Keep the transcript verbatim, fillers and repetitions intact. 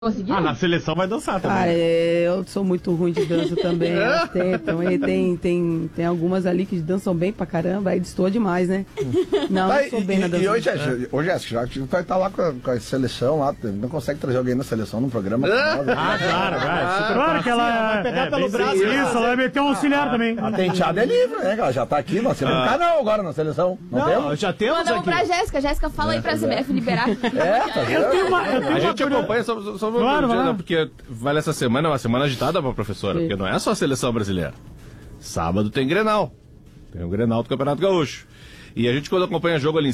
Conseguiu? Ah, na seleção vai dançar também. Ah, é, eu sou muito ruim de dança também. Elas tentam. E tem, tem, tem algumas ali que dançam bem pra caramba, aí destoa demais, né? Não, Tá, não sou e, bem na dança. e hoje, é. hoje é, já que vai estar lá com a, com a seleção, lá, não consegue trazer alguém na seleção num programa. Ah, claro, vai. Super Claro que ela vai pegar é, pelo bem braço. isso, isso, ela vai meter um auxiliar também. A tenteada é livre, né, cara? Já tá aqui, nós temos um canal agora na seleção. Não, Não, temos? já temos Mandamos aqui. pra Jéssica. Jéssica, fala aí pra C B F liberar. É, tá vendo? Eu tenho uma, eu tenho A uma gente curio- acompanha só, só, só Claro, dia, vai lá. né? Porque vale essa semana, é uma semana agitada pra professora, Sim. porque não é só a seleção brasileira. Sábado tem Grenal. Tem o Grenal do Campeonato Gaúcho. E a gente, quando acompanha jogo ali em